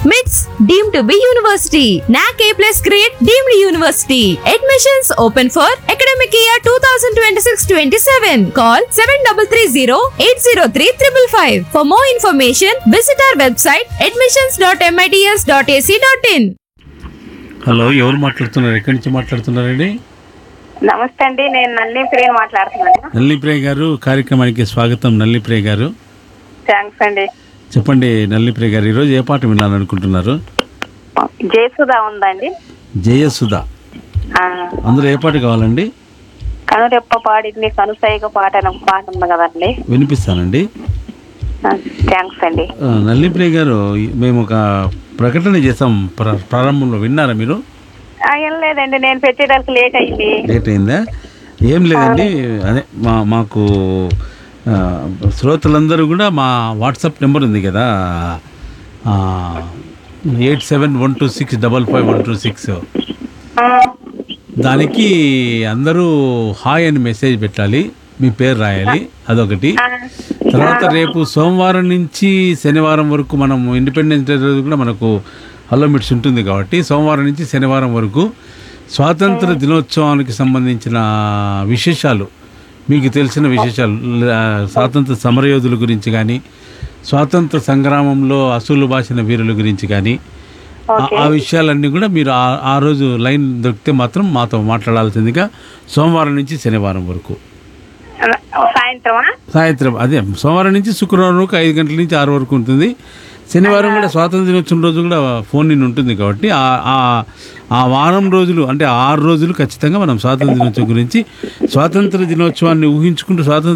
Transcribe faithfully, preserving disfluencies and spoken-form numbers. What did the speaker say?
మిట్స్ deemed to be university. నాక్ ఏ plus grade deemed university. Admissions open for academic year two thousand twenty six twenty seven. Call seven double three zero eight zero three triple five. For more information visit our website admissions dot MITS dot AC dot in. Hello, ఎవరు మాట్లాడుతున్నారు? ఎక్కడి నుంచి మాట్లాడుతున్నారండి? నమస్తే అండి, నేను నల్లిప్రియ మాట్లాడుతున్నాను. నల్లిప్రియ గారు, కార్యక్రమానికి స్వాగతం. నల్లిప్రియ గారు, థ్యాంక్స్ అండి. చెప్పండి. నల్లిప్రియ గారు, ఈరోజు ఏ పాట వినాలనుకుంటున్నారు? జయసుధ ఉందండి. జయసుధ. అందులో ఏ పాట కావాలండి? కనురెప్ప పాడింది కనుసైగ పాట అని ఒక పాట ఉంది కదండి, వినిపిస్తానండి. థ్యాంక్స్ అండి. నల్లిప్రియ గారు, మేము ఒక ప్రకటన చేసాం ప్ర- ప్రారంభంలో విన్నారా మీరు? ఆ, ఏం లేదండి, నేను పెట్టేదానికి లేట్ అయింది. లేట్ అయిందా? ఏం లేదండి, అదే మా మాకు ఆ, శ్రోతలందరూ కూడా మా వాట్సాప్ నెంబర్ ఉంది కదా, eight seven one two six double five one two six, ఆ, దానికి అందరూ హాయ్ అని మెసేజ్ పెట్టాలి, మీ పేరు రాయాలి, అదొకటి. ఆ, తర్వాత రేపు సోమవారం నుంచి శనివారం వరకు మనం ఇండిపెండెన్స్ డే రోజు కూడా మనకు హలో మిట్స్ ఉంటుంది కాబట్టి సోమవారం నుంచి శనివారం వరకు స్వాతంత్ర దినోత్సవానికి సంబంధించిన విశేషాలు, మీకు తెలిసిన విశేషాలు, ఆ, స్వాతంత్ర సమరయోధుల గురించి కానీ, స్వాతంత్ర సంగ్రామంలో అసూలు బాసిన వీరుల గురించి కానీ, ఆ- ఆ విషయాలన్నీ కూడా మీరు ఆ- ఆ రోజు లైన్ దొరికితే మాత్రం మాతో మాట్లాడాల్సిందిగా, సోమవారం నుంచి శనివారం వరకు సాయంత్రమా? సాయంత్రం, అదే సోమవారం నుంచి శుక్రవారం వరకు ఐదు గంటల నుంచి ఆరు వరకు ఉంటుంది. శనివారం కూడా స్వాతంత్ర దినోత్సవం రోజు కూడా ఫోన్ ఇన్ ఉంటుంది కాబట్టి ఆ- ఆ- ఆ వారం రోజులు అంటే ఆరు రోజులు ఖచ్చితంగా మనం స్వాతంత్ర దినోత్సవం గురించి, స్వాతంత్ర దినోత్సవాన్ని ఊహించుకుంటూ స్వాతంత్ర